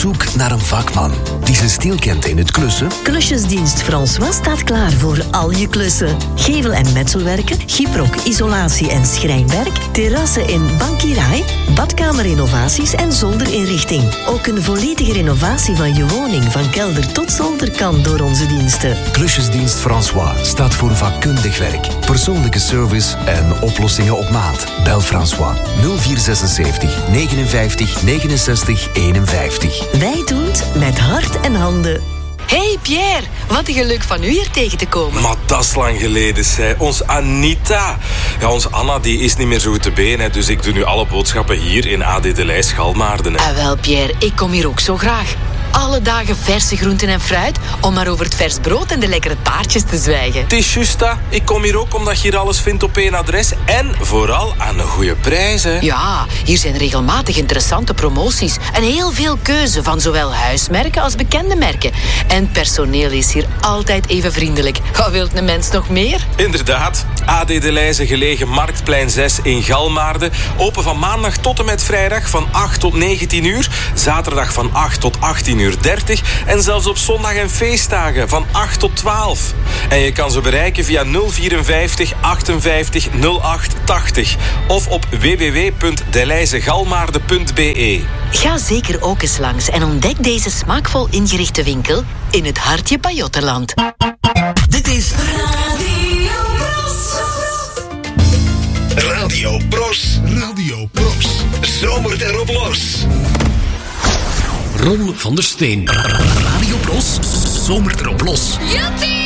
zoek naar een vakman die zijn stil kent in het klussen? Klusjesdienst François staat klaar voor al je klussen. Gevel- en metselwerken, gyprock, isolatie en schrijnwerk, terrassen in Bankiraai, badkamerrenovaties en zolderinrichting. Ook een volledige renovatie van je woning, van kelder tot zolder, kan door onze diensten. Klusjesdienst François staat voor vakkundig werk, persoonlijke service en oplossingen op maat. Bel François 0476 59 69 51. Wij doen het met hart en handen. Hey Pierre, wat een geluk van u hier tegen te komen. Maar dat is lang geleden, zei. Ons Anita. Ja, onze Anna die is niet meer zo goed te been, hè, dus ik doe nu alle boodschappen hier in AD de Leij Schalmaarden. Ah, wel Pierre, ik kom hier ook zo graag. Alle dagen verse groenten en fruit, om maar over het vers brood en de lekkere taartjes te zwijgen. Het is juist dat. Ik kom hier ook omdat je hier alles vindt op één adres. En vooral aan een goede prijs, hè. Ja, hier zijn regelmatig interessante promoties. En heel veel keuze van zowel huismerken als bekende merken. En personeel is hier altijd even vriendelijk. Wat wilt een mens nog meer? Inderdaad. AD de Leijze gelegen Marktplein 6 in Galmaarden. Open van maandag tot en met vrijdag van 8 tot 19 uur. Zaterdag van 8 tot 18:30. En zelfs op zondag en feestdagen van 8 tot 12. En je kan ze bereiken via 054 58 08 80. Of op www.deleizegalmaarden.be. Ga zeker ook eens langs en ontdek deze smaakvol ingerichte winkel in het hartje Pajottenland. Dit is Radio Bros. Radio Bros. Zomert erop los. Ron van der Steen. Radio Bros. Zomert erop los. Joepie!